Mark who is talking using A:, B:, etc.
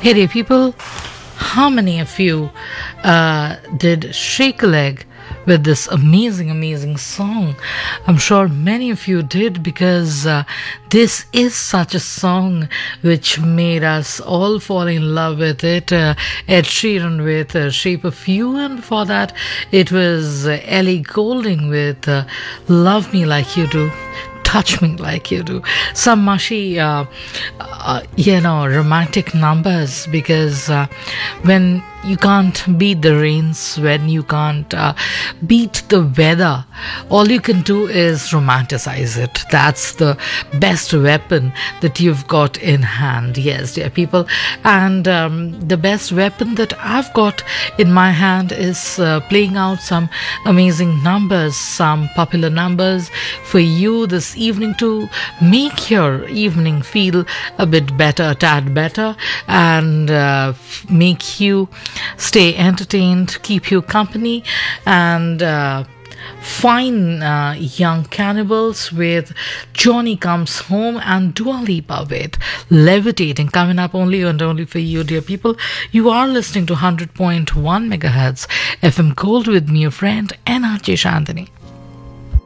A: Hey there, people. How many of you did shake a leg with this amazing, amazing song? I'm sure many of you did because this is such a song which made us all fall in love with it. Ed Sheeran with Shape of You, and before that, it was Ellie Goulding with Love Me Like You Do. Touch Me Like You Do. Some mushy, romantic numbers because when you can't beat the rains, when you can't beat the weather, all you can do is romanticize it. That's the best weapon that you've got in hand. Yes, dear people. And the best weapon that I've got in my hand is playing out some amazing numbers, some popular numbers for you this evening to make your evening feel a bit better, a tad better, and make you stay entertained, keep you company, and fine young cannibals with Johnny Comes Home and Dua Lipa with Levitating, coming up only and only for you, dear people. You are listening to 100.1 megahertz FM Gold with me, your friend NRJ Shandini.